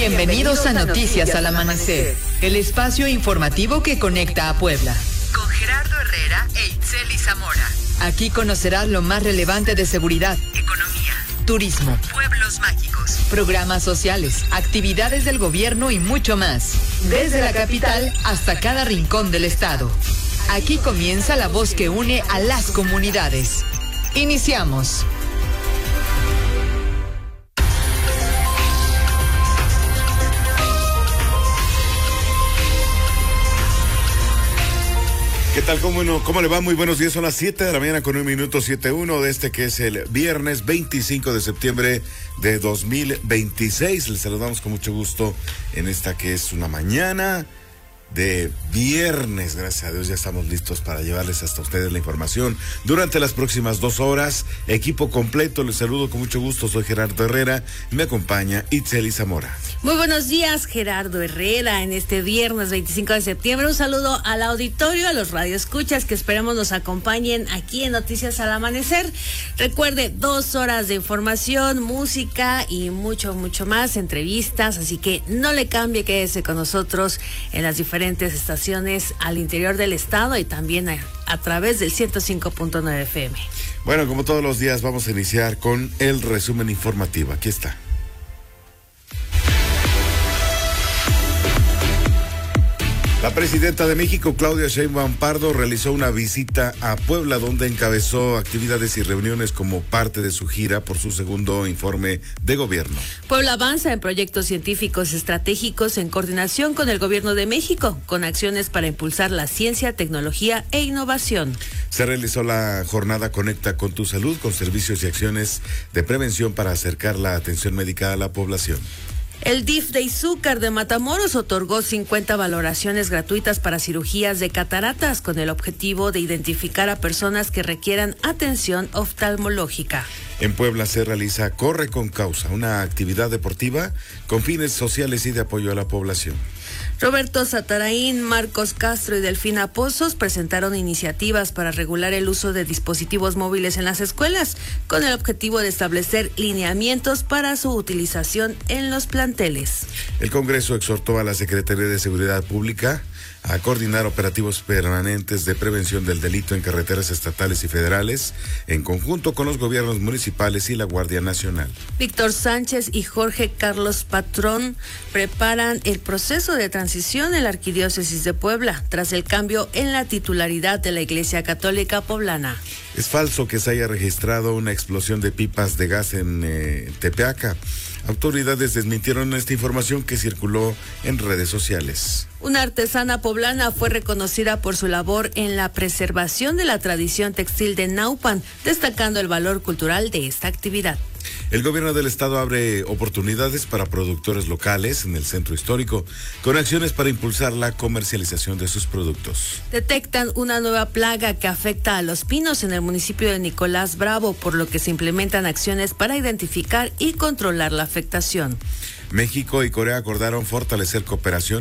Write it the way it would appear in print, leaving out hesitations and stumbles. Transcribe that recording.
Bienvenidos a Noticias al Amanecer, el espacio informativo que conecta a Puebla. Con Gerardo Herrera e Itzeli Zamora. Aquí conocerás lo más relevante de seguridad, economía, turismo, pueblos mágicos, programas sociales, actividades del gobierno y mucho más. Desde la capital hasta cada rincón del estado. Aquí comienza la voz que une a las comunidades. Iniciamos. ¿Qué tal? ¿Cómo le va? Muy buenos días. Son las 7 de la mañana con 1:07 de este que es el viernes 25 de septiembre de 2026. Les saludamos con mucho gusto en esta que es una mañana de viernes. Gracias a Dios ya estamos listos para llevarles hasta ustedes la información durante las próximas 2 horas. Equipo completo, les saludo con mucho gusto. Soy Gerardo Herrera y me acompaña Itzeli Zamora. Muy buenos días, Gerardo Herrera, en este viernes 25 de septiembre. Un saludo al auditorio, a los radioescuchas que esperemos nos acompañen aquí en Noticias al Amanecer. Recuerde, 2 horas de información, música y mucho más, entrevistas, así que no le cambie, quédese con nosotros en las diferentes estaciones al interior del estado y también a través del 105.9 FM. Bueno, como todos los días vamos a iniciar con el resumen informativo. Aquí está. La presidenta de México, Claudia Sheinbaum Pardo, realizó una visita a Puebla donde encabezó actividades y reuniones como parte de su gira por su segundo informe de gobierno. Puebla avanza en proyectos científicos estratégicos en coordinación con el gobierno de México, con acciones para impulsar la ciencia, tecnología e innovación. Se realizó la jornada Conecta con tu Salud con servicios y acciones de prevención para acercar la atención médica a la población. El DIF de Izúcar de Matamoros otorgó 50 valoraciones gratuitas para cirugías de cataratas con el objetivo de identificar a personas que requieran atención oftalmológica. En Puebla se realiza Corre con Causa, una actividad deportiva con fines sociales y de apoyo a la población. Roberto Sataraín, Marcos Castro y Delfina Pozos presentaron iniciativas para regular el uso de dispositivos móviles en las escuelas, con el objetivo de establecer lineamientos para su utilización en los planteles. El Congreso exhortó a la Secretaría de Seguridad Pública a coordinar operativos permanentes de prevención del delito en carreteras estatales y federales, en conjunto con los gobiernos municipales y la Guardia Nacional. Víctor Sánchez y Jorge Carlos Patrón preparan el proceso de transición en la Arquidiócesis de Puebla, tras el cambio en la titularidad de la Iglesia Católica Poblana. Es falso que se haya registrado una explosión de pipas de gas en Tepeaca. Autoridades desmintieron esta información que circuló en redes sociales. Una artesana poblana fue reconocida por su labor en la preservación de la tradición textil de Naupan, destacando el valor cultural de esta actividad. El gobierno del estado abre oportunidades para productores locales en el centro histórico, con acciones para impulsar la comercialización de sus productos. Detectan una nueva plaga que afecta a los pinos en el municipio de Nicolás Bravo, por lo que se implementan acciones para identificar y controlar la afectación. México y Corea acordaron fortalecer cooperación